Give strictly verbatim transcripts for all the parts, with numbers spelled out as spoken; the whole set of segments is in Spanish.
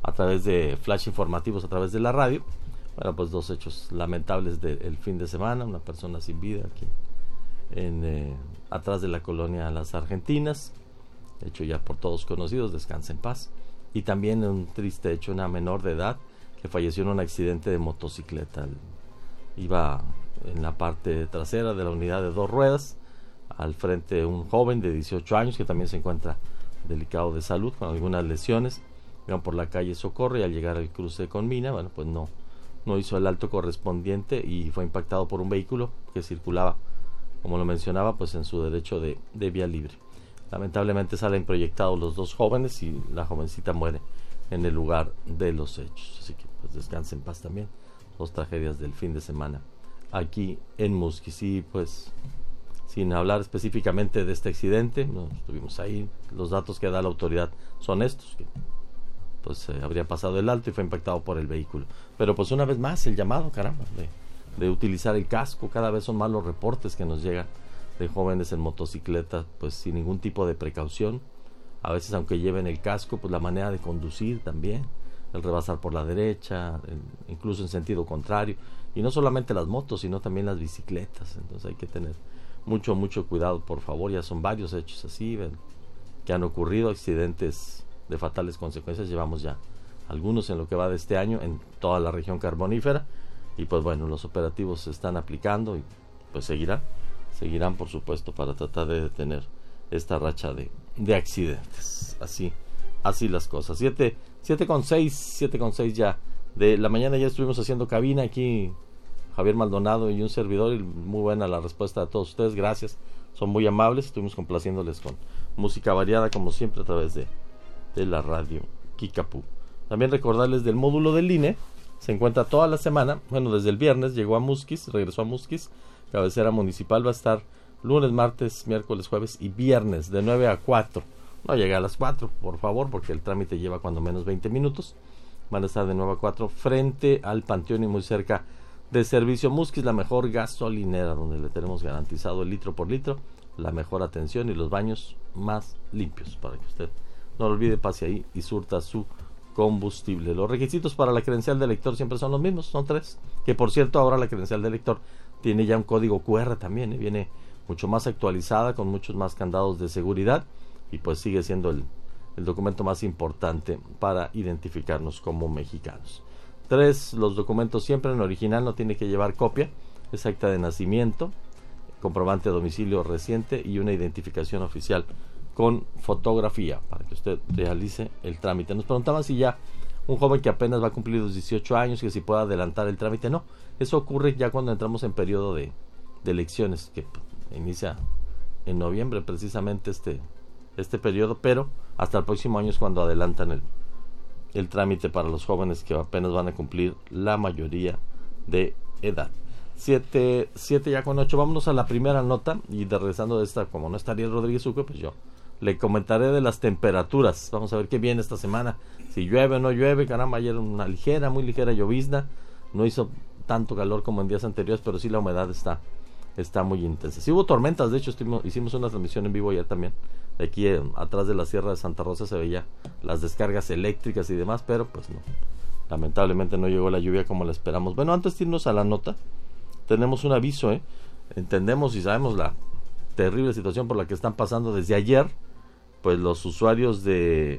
a través de flash informativos, a través de la radio. Bueno, pues dos hechos lamentables del fin de semana, una persona sin vida aquí en, eh, atrás de la colonia Las Argentinas, hecho ya por todos conocidos, descansa en paz. Y también un triste hecho, una menor de edad que falleció en un accidente de motocicleta. Iba en la parte trasera de la unidad de dos ruedas, al frente un joven de dieciocho años que también se encuentra delicado de salud con algunas lesiones. Iban por la calle Socorro y al llegar al cruce con Mina, bueno, pues no, no hizo el alto correspondiente y fue impactado por un vehículo que circulaba, como lo mencionaba, pues en su derecho de, de vía libre. Lamentablemente salen proyectados los dos jóvenes y la jovencita muere en el lugar de los hechos. Así que pues descanse en paz también. Dos tragedias del fin de semana aquí en Musquis. Y pues sin hablar específicamente de este accidente, no estuvimos ahí, los datos que da la autoridad son estos, que pues eh, habría pasado el alto y fue impactado por el vehículo. Pero pues una vez más el llamado, caramba, de, de utilizar el casco. Cada vez son más los reportes que nos llegan de jóvenes en motocicleta pues sin ningún tipo de precaución. A veces aunque lleven el casco, pues la manera de conducir también, el rebasar por la derecha, el, incluso en sentido contrario. Y no solamente las motos, sino también las bicicletas. Entonces hay que tener mucho, mucho cuidado, por favor. Ya son varios hechos así, ven, que han ocurrido, accidentes de fatales consecuencias. Llevamos ya algunos en lo que va de este año en toda la región carbonífera. Y pues bueno, los operativos se están aplicando y pues seguirán, seguirán por supuesto para tratar de detener esta racha de, de accidentes. Así, así las cosas. siete, siete con seis, siete con seis ya de la mañana. Ya estuvimos haciendo cabina aquí, Javier Maldonado y un servidor, y muy buena la respuesta de todos ustedes, gracias, son muy amables. Estuvimos complaciéndoles con música variada como siempre a través de, de la radio Kickapoo. También recordarles del módulo del I N E, se encuentra toda la semana, bueno, desde el viernes llegó a Musquis, regresó a Musquis, cabecera municipal. Va a estar lunes, martes, miércoles, jueves y viernes de nueve a cuatro. No llega a las cuatro, por favor, porque el trámite lleva cuando menos veinte minutos. Van a estar de nueve a cuatro frente al Panteón y muy cerca de Servicio Musquis, la mejor gasolinera, donde le tenemos garantizado el litro por litro, la mejor atención y los baños más limpios, para que usted no lo olvide, pase ahí y surta su combustible. Los requisitos para la credencial de lector siempre son los mismos, son tres, que por cierto ahora la credencial de lector tiene ya un código cu erre también, ¿eh? Viene mucho más actualizada, con muchos más candados de seguridad, y pues sigue siendo el, el documento más importante para identificarnos como mexicanos. Tres, los documentos siempre en original, no tiene que llevar copia, es acta de nacimiento, comprobante de domicilio reciente y una identificación oficial con fotografía para que usted realice el trámite. Nos preguntaban si ya un joven que apenas va a cumplir los dieciocho años, que si puede adelantar el trámite. No, eso ocurre ya cuando entramos en periodo de, de elecciones, que inicia en noviembre precisamente este, este periodo, pero hasta el próximo año es cuando adelantan el, el trámite para los jóvenes que apenas van a cumplir la mayoría de edad. siete, siete ya con ocho, vámonos a la primera nota, y de regresando de esta, como no estaría Rodríguez Uque, pues yo le comentaré de las temperaturas. Vamos a ver qué viene esta semana, si llueve o no llueve. Caramba, ayer una ligera, muy ligera llovizna, no hizo tanto calor como en días anteriores, pero sí la humedad está está muy intensa. Sí hubo tormentas, de hecho estuvimos, hicimos una transmisión en vivo ayer también, de aquí eh, atrás de la Sierra de Santa Rosa se veía las descargas eléctricas y demás, pero pues no, lamentablemente no llegó la lluvia como la esperamos. Bueno, antes de irnos a la nota, tenemos un aviso, ¿eh? Entendemos y sabemos la terrible situación por la que están pasando desde ayer, pues los usuarios de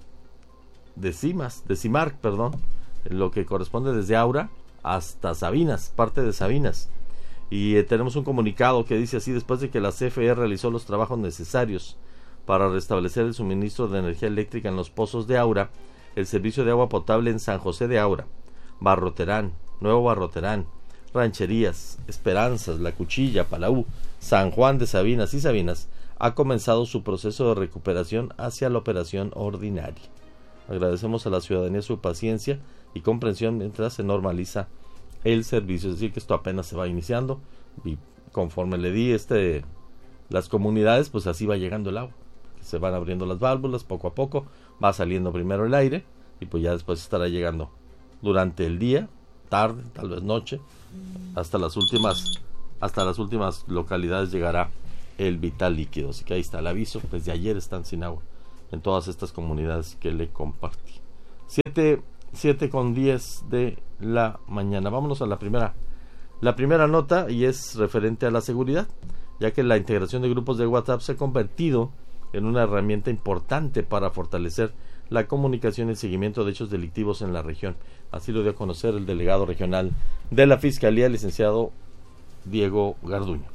de CIMAS, de CIMARC, perdón, lo que corresponde desde Aura hasta Sabinas, parte de Sabinas. Y eh, tenemos un comunicado que dice así: después de que la C F E realizó los trabajos necesarios para restablecer el suministro de energía eléctrica en los pozos de Aura, el servicio de agua potable en San José de Aura, Barroterán, Nuevo Barroterán, Rancherías, Esperanzas, La Cuchilla, Palau, San Juan de Sabinas y Sabinas ha comenzado su proceso de recuperación hacia la operación ordinaria. Agradecemos a la ciudadanía su paciencia y comprensión mientras se normaliza el servicio. Es decir, que esto apenas se va iniciando y conforme le di este las comunidades, pues así va llegando el agua. Se van abriendo las válvulas poco a poco, va saliendo primero el aire y pues ya después estará llegando durante el día, tarde, tal vez noche, hasta las últimas hasta las últimas localidades llegará el vital líquido. Así que ahí está el aviso, desde ayer están sin agua en todas estas comunidades que le compartí. siete con diez de la mañana. Vámonos a la primera, la primera nota, y es referente a la seguridad, ya que la integración de grupos de WhatsApp se ha convertido en una herramienta importante para fortalecer la comunicación y el seguimiento de hechos delictivos en la región. Así lo dio a conocer el delegado regional de la Fiscalía, licenciado Diego Garduño.